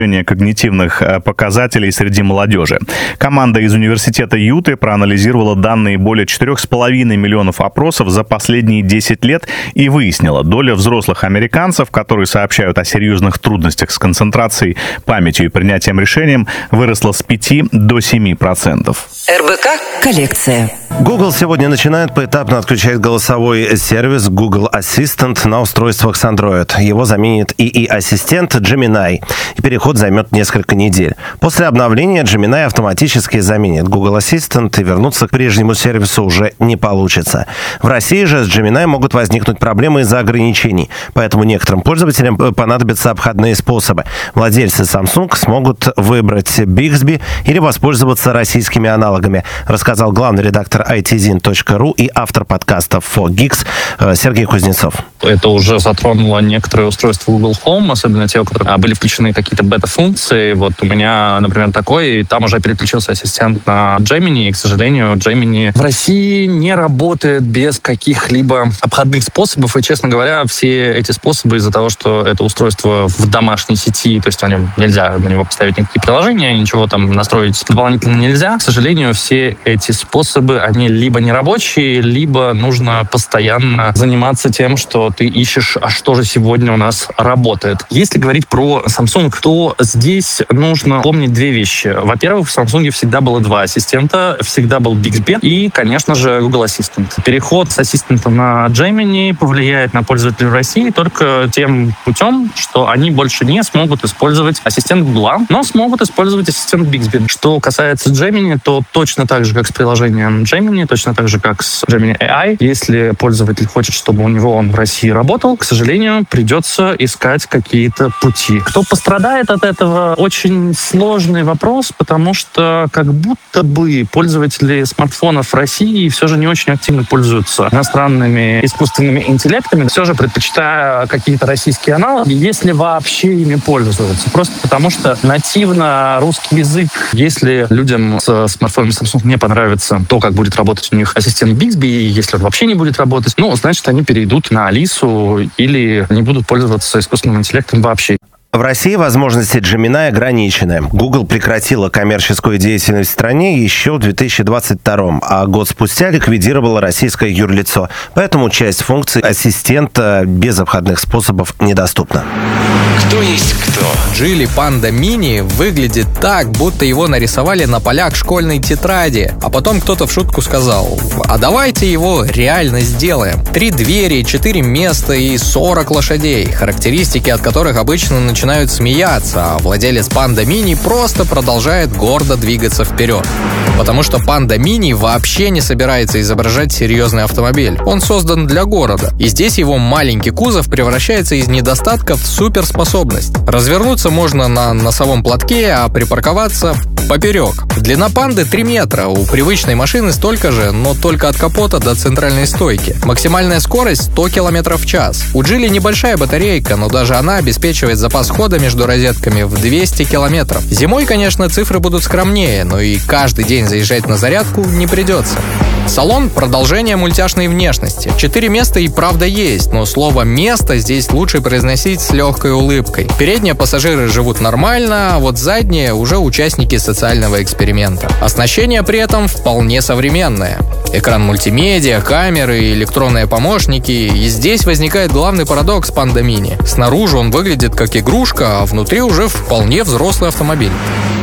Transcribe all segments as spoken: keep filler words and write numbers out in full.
когнитивных показателей среди молодежи. Команда из университета Юты проанализировала данные более четырех с половиной миллионов опросов за последние десять лет и выяснила, доля взрослых американцев, которые сообщают о серьезных трудностях с концентрацией, памятью и принятием решением, выросла с пяти до семи процентов. эр бэ ка коллекция. Google сегодня начинает поэтапно отключать голосовой сервис Google Assistant на устройствах с Android. Его заменит и и-ассистент Gemini, и переход займет несколько недель. После обновления Gemini автоматически заменит Google Assistant, и вернуться к прежнему сервису уже не получится. В России же с Gemini могут возникнуть проблемы из-за ограничений, поэтому некоторым пользователям понадобятся обходные способы. Владельцы Samsung смогут выбрать Bixby или воспользоваться российскими аналогами, рассказал главный редактор ай ти зин точка ру и автор подкаста фор гикс Сергей Кузнецов. Это уже затронуло некоторые устройства Google Home, особенно те, у которых были включены какие-то бета-функции. Вот у меня, например, такой, и там уже переключился ассистент на Gemini, и, к сожалению, Gemini в России не работает без каких-либо обходных способов, и, честно говоря, все эти способы из-за того, что это устройство в домашней сети, то есть нельзя на него поставить никакие приложения, ничего там настроить дополнительно нельзя. К сожалению, все эти способы, они либо нерабочие, либо нужно постоянно заниматься тем, что ты ищешь, а что же сегодня у нас работает. Если говорить про Samsung, то здесь нужно помнить две вещи. Во-первых, в Samsung всегда было два ассистента, всегда был Bixby и, конечно же, Google Assistant. Переход с ассистента на Gemini повлияет на пользователей России только тем путем, что они больше не смогут использовать ассистент Google, но смогут использовать ассистент Bixby. Что касается Gemini, то точно так же, как с приложением Gemini, точно так же, как с Gemini эй ай, если пользователь хочет, чтобы у него он в России работал, к сожалению, придется искать какие-то пути. Кто пострадает от этого? Очень сложный вопрос, потому что как будто бы пользователи смартфонов в России все же не очень активно пользуются иностранными искусственными интеллектами, все же предпочитая какие-то российские аналоги, если вообще ими пользуются. Просто потому что нативно русский язык, если людям с смартфонами Samsung не понравится то, как будет работать у них ассистент Bixby, если он вообще не будет работать, ну, значит, они перейдут на Алису или не будут пользоваться искусственным интеллектом вообще. В России возможности Gemini ограничены. Google прекратила коммерческую деятельность в стране еще в две тысячи двадцать втором, а год спустя ликвидировала российское юрлицо. Поэтому часть функций ассистента без обходных способов недоступна. Кто есть кто? Geely Panda Mini выглядит так, будто его нарисовали на полях школьной тетради. А потом кто-то в шутку сказал: а давайте его реально сделаем. Три двери, четыре места и сорок лошадей. Характеристики, от которых обычно начинают начинают смеяться, а владелец Panda Mini просто продолжает гордо двигаться вперед. Потому что Panda Mini вообще не собирается изображать серьезный автомобиль. Он создан для города. И здесь его маленький кузов превращается из недостатка в суперспособность. Развернуться можно на носовом платке, а припарковаться поперек. Длина Панды три метра, у привычной машины столько же, но только от капота до центральной стойки. Максимальная скорость сто километров в час. У Geely небольшая батарейка, но даже она обеспечивает запас хода между розетками в двести километров. Зимой, конечно, цифры будут скромнее, но и каждый день заезжать на зарядку не придется. Салон — продолжение мультяшной внешности. Четыре места и правда есть, но слово «место» здесь лучше произносить с легкой улыбкой. Передние пассажиры живут нормально, а вот задние уже участники социального эксперимента. Оснащение при этом вполне современное. Экран мультимедиа, камеры, электронные помощники. И здесь возникает главный парадокс Panda Mini. Снаружи он выглядит как игрушка, а внутри уже вполне взрослый автомобиль.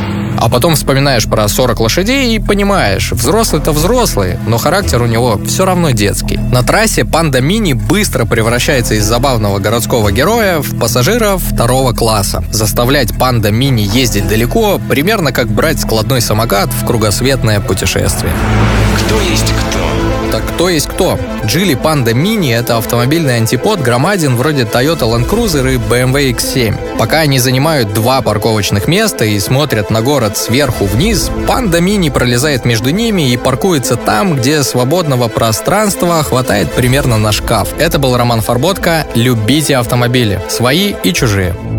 А потом вспоминаешь про сорок лошадей и понимаешь, взрослый-то взрослый, но характер у него все равно детский. На трассе Panda Mini быстро превращается из забавного городского героя в пассажира второго класса. Заставлять Panda Mini ездить далеко примерно как брать складной самокат в кругосветное путешествие. Кто есть кто? Так кто есть кто? Geely Panda Mini — это автомобильный антипод громадин вроде Toyota Land Cruiser и бэ эм вэ икс семь. Пока они занимают два парковочных места и смотрят на город сверху вниз, Panda Mini пролезает между ними и паркуется там, где свободного пространства хватает примерно на шкаф. Это был Роман Фарботка. Любите автомобили. Свои и чужие.